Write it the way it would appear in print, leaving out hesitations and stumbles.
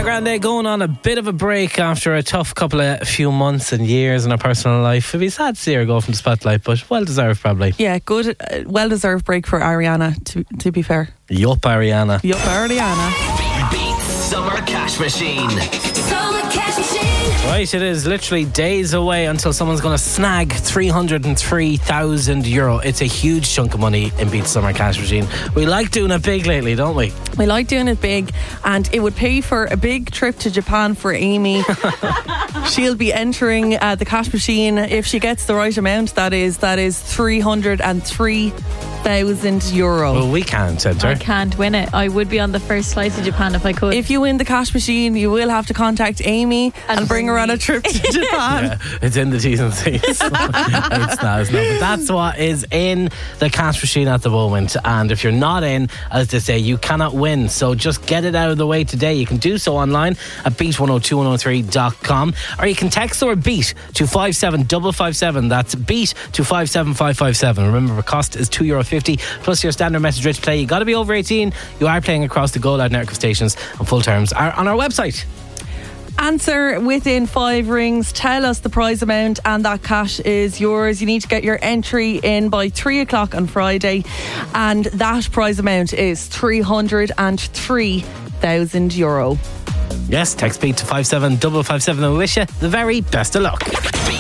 Ariana Grande going on a bit of a break after a tough few months and years in her personal life. It'd be sad to see her go from the spotlight, but well deserved probably. Yeah, good, well deserved break for Ariana, to be fair. Yup, Ariana. Yup, Ariana. Beat Summer Cash Machine. Summer Cash Machine. Right, it is literally days away until someone's going to snag €303,000. It's a huge chunk of money in Beat Summer Cash Machine. We like doing it big lately, don't we? We like doing it big, and it would pay for a big trip to Japan for Amy. She'll be entering the cash machine if she gets the right amount. That is €303,000. Well, we can't enter. I can't win it. I would be on the first flight to Japan if I could. If you win the cash machine, you will have to contact Amy and bring her on a trip to Japan. Yeah, it's in the T's and C's. It's not. But that's what is in the cash machine at the moment. And if you're not in, as they say, you cannot win. So just get it out of the way today. You can do so online at beat102103.com, or you can text or beat to 57557. That's beat to 57557. Remember, the cost is €2.50 plus your standard message rate to play. You got to be over 18. You are playing across the Go Loud network of stations, and full terms are on our website. Answer within 5 rings, tell us the prize amount, and that cash is yours. You need to get your entry in by 3 o'clock on Friday, and that prize amount is €303,000. Yes, text beat to 57557 and we wish you the very best of luck.